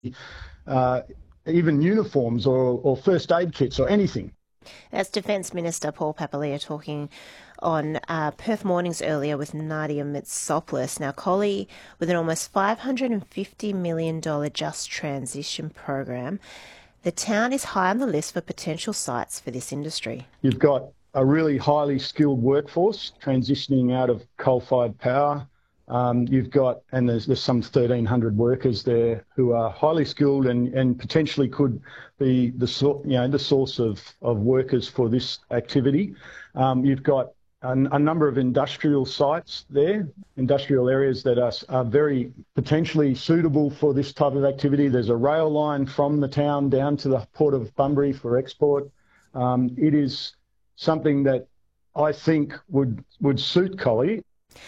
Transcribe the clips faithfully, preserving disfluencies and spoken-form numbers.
uh, even uniforms or, or first aid kits or anything. That's Defence Minister Paul Papalia talking on uh, Perth Mornings earlier with Nadia Mitsopoulos. Now, Collie, with an almost five hundred fifty million dollars Just Transition program, the town is high on the list for potential sites for this industry. You've got a really highly skilled workforce transitioning out of coal-fired power. Um, you've got, and there's, there's some thirteen hundred workers there who are highly skilled and, and potentially could be the sort, you know, the source of, of workers for this activity. Um, you've got a, a number of industrial sites there, industrial areas that are, are very potentially suitable for this type of activity. There's a rail line from the town down to the port of Bunbury for export. Um, it is something that I think would would suit Collie.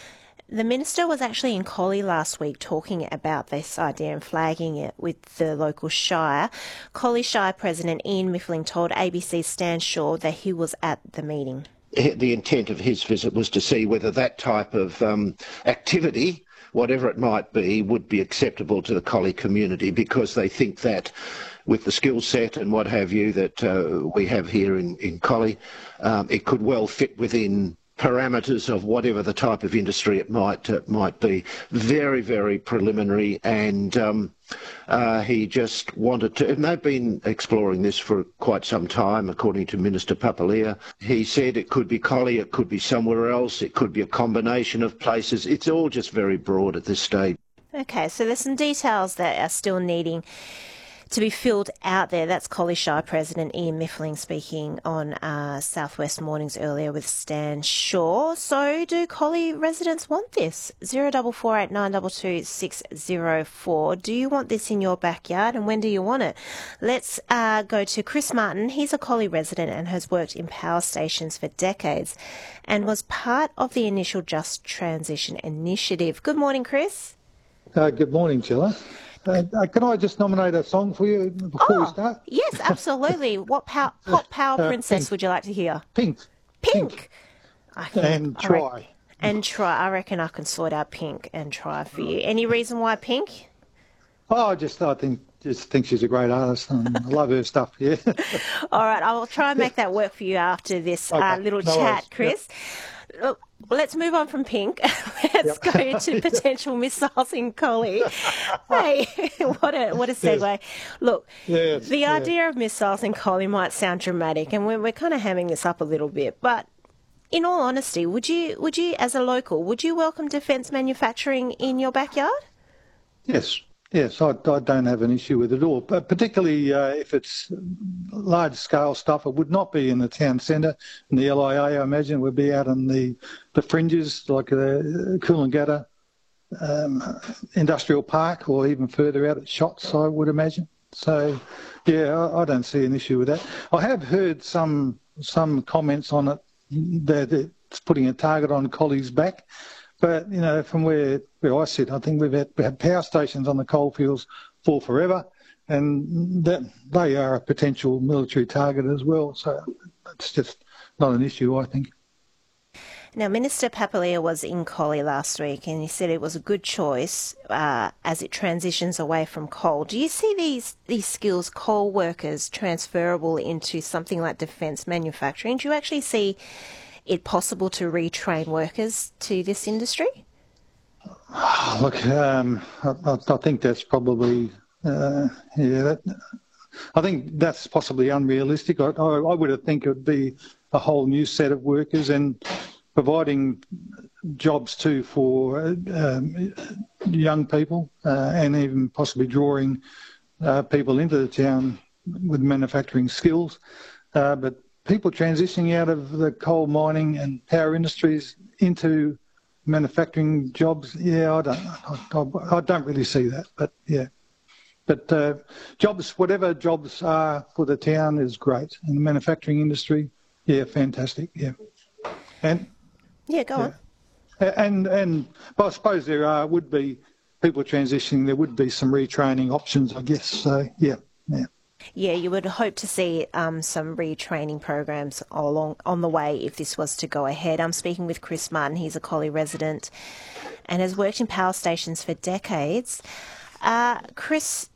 The minister was actually in Collie last week talking about this idea and flagging it with the local shire. Collie Shire President Ian Miffling told A B C's Stan Shaw that he was at the meeting. The intent of his visit was to see whether that type of um, activity, whatever it might be, would be acceptable to the Collie community, because they think that with the skill set and what have you that uh, we have here in, in Collie, um, it could well fit within parameters of whatever the type of industry it might uh, might be. Very, very preliminary, and um, uh, he just wanted to, and they've been exploring this for quite some time, according to Minister Papalia. He said it could be Collie, it could be somewhere else, it could be a combination of places. It's all just very broad at this stage. Okay, so there's some details that are still needing to be filled out there. That's Collie Shire President Ian Miffling speaking on uh, Southwest Mornings earlier with Stan Shaw. So do Collie residents want this? zero four four eight nine two two six zero four. Do you want this in your backyard, and when do you want it? Let's uh, go to Chris Martin. He's a Collie resident and has worked in power stations for decades and was part of the initial Just Transition initiative. Good morning, Chris. Uh, good morning, Gilla. Uh, uh, can I just nominate a song for you before oh, we start? Yes, absolutely. What pow- pop power uh, princess Pink. would you like to hear? Pink. Pink. Pink. I can, and I Try. Reckon, and Try. I reckon I can sort out Pink and Try for you. Any reason why Pink? Oh, I just I think just think she's a great artist and I love her stuff. Yeah. All right, I'll try and make that work for you after this okay. uh, little no chat, worries. Chris. Yep. Look, let's move on from Pink. Let's Yep. go to potential missiles in Collie. Hey, what a what a segue. Yes. Look, Yes. the yeah. idea of missiles in Collie might sound dramatic, and we're, we're kind of hamming this up a little bit, but in all honesty, would you, would you, as a local, would you welcome defence manufacturing in your backyard? Yes. Yes, I, I don't have an issue with it at all, but particularly uh, if it's large-scale stuff. It would not be in the town centre. In the L I A, I imagine, it would be out on the, the fringes, like the Coolangatta um, Industrial Park, or even further out at Shots, I would imagine. So, yeah, I, I don't see an issue with that. I have heard some some comments on it that it's putting a target on Collie's back. But, you know, from where, where I sit, I think we've had, we had power stations on the coalfields for forever, and that they are a potential military target as well. So it's just not an issue, I think. Now, Minister Papalia was in Collie last week, and he said it was a good choice uh, as it transitions away from coal. Do you see these, these skills, coal workers, transferable into something like defence manufacturing? Do you actually see it possible to retrain workers to this industry? Oh, look, um, I, I think that's probably, uh, yeah, that, I think that's possibly unrealistic. I, I, I would have think it would be a whole new set of workers, and providing jobs too for um, young people uh, and even possibly drawing uh, people into the town with manufacturing skills. Uh, but people transitioning out of the coal mining and power industries into manufacturing jobs, yeah, I don't, I, I don't really see that, but yeah. But uh, jobs, whatever jobs are for the town is great. In the manufacturing industry, yeah, fantastic, yeah. And yeah, go yeah. on. And and but I suppose there are would be people transitioning. There would be some retraining options, I guess. So yeah, yeah. Yeah, you would hope to see um, some retraining programs along on the way if this was to go ahead. I'm speaking with Chris Martin. He's a Collie resident and has worked in power stations for decades. Uh, Chris,